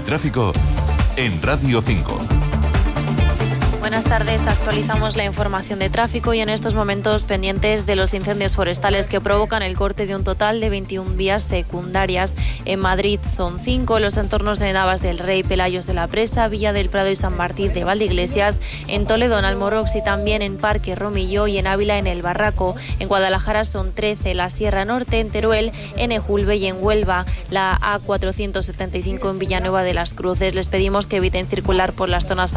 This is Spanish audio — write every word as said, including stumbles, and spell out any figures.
tráfico en Radio cinco. Buenas tardes, actualizamos la información de tráfico y en estos momentos pendientes de los incendios forestales que provocan el corte de un total de veintiuna vías secundarias. En Madrid son cinco, los entornos de Navas del Rey, Pelayos de la Presa, Villa del Prado y San Martín de Valdeiglesias, en Toledo, en Almorox y también en Parque Romilló y en Ávila, en El Barraco. En Guadalajara son trece, la Sierra Norte, en Teruel, en Ejulbe y en Huelva, la A cuatrocientos setenta y cinco en Villanueva de las Cruces. Les pedimos que eviten circular por las zonas